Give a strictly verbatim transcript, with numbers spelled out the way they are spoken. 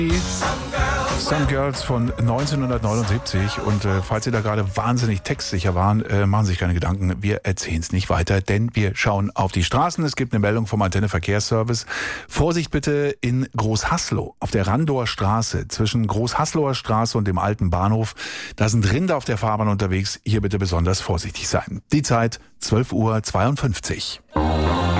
Some Girls von neunzehnhundertneunundsiebzig. Und äh, falls Sie da gerade wahnsinnig textsicher waren, äh, machen Sie sich keine Gedanken, wir erzählen es nicht weiter, denn wir schauen auf die Straßen. Es gibt eine Meldung vom Antenne Verkehrsservice. Vorsicht bitte in Großhaslow auf der Randower Straße zwischen Großhaslower Straße und dem alten Bahnhof. Da sind Rinder auf der Fahrbahn unterwegs. Hier bitte besonders vorsichtig sein. Die Zeit zwölf Uhr zweiundfünfzig.